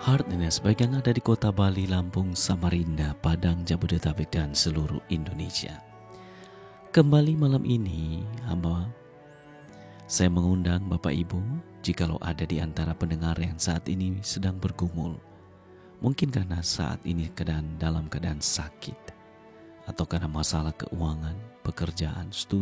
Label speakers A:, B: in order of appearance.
A: Heartness bagi yang ada di kota Bali, Lampung, Samarinda, Padang, Jabodetabek, dan seluruh Indonesia. Kembali malam ini, saya mengundang Bapak Ibu, jikalau ada di antara pendengar yang saat ini sedang bergumul, mungkin karena saat ini dalam keadaan sakit, atau karena masalah keuangan, pekerjaan, studi,